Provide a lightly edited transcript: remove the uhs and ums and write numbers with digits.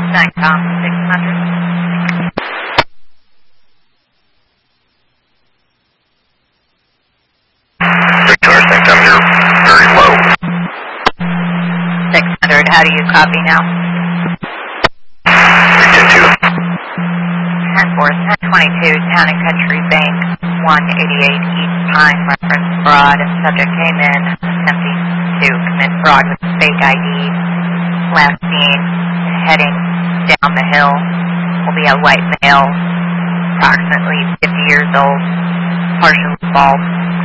Nighttime 600. Victor, Nighttime, you're very low. 600, how do you copy now? 310-2. 10-4, 1022, Town and Country Bank, 188 East Pine, reference fraud. Subject came in attempting to commit fraud with fake ID. Last seen heading down the hill will be a white male, approximately 50 years old, partially bald.